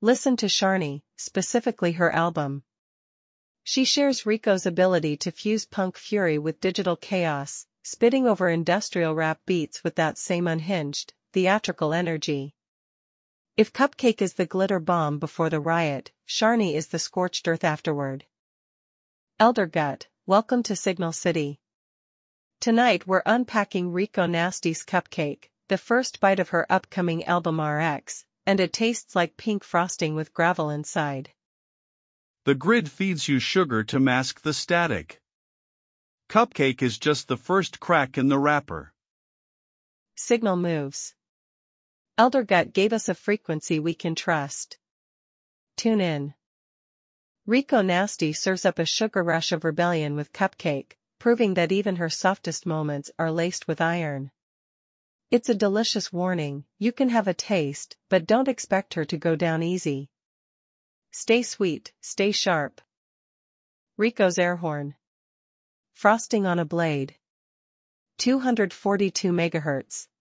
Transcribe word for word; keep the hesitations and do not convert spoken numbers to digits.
Listen to Sharni, specifically her album. She shares Rico's ability to fuse punk fury with digital chaos, spitting over industrial rap beats with that same unhinged, theatrical energy. If Cupcake is the glitter bomb before the riot, Sharni is the scorched earth afterward. Eldergut, welcome to Signal City. Tonight we're unpacking Rico Nasty's Cupcake, the first bite of her upcoming album R X, and it tastes like pink frosting with gravel inside. The grid feeds you sugar to mask the static. Cupcake is just the first crack in the wrapper. Signal moves. Eldergut gave us a frequency we can trust. Tune in. Rico Nasty serves up a sugar rush of rebellion with Cupcake, proving that even her softest moments are laced with iron. It's a delicious warning, you can have a taste, but don't expect her to go down easy. Stay sweet, stay sharp. Rico's air horn. Frosting on a blade. two hundred forty-two megahertz.